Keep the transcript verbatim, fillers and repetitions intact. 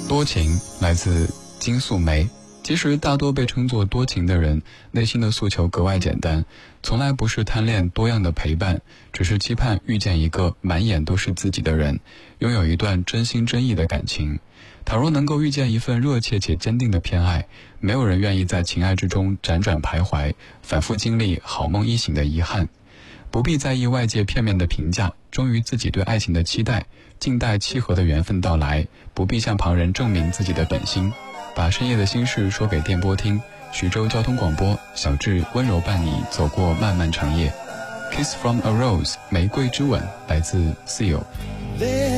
多情来自金素梅。其实大多被称作多情的人，内心的诉求格外简单，从来不是贪恋多样的陪伴，只是期盼遇见一个满眼都是自己的人，拥有一段真心真意的感情。倘若能够遇见一份热切且坚定的偏爱，没有人愿意在情爱之中辗转徘徊，反复经历好梦一醒的遗憾。不必在意外界片面的评价，忠于自己对爱情的期待，静待契合的缘分到来，不必向旁人证明自己的本心。把深夜的心事说给电波听，徐州交通广播，小智温柔伴你走过漫漫长夜。 Kiss from a Rose 玫瑰之吻来自 Seal。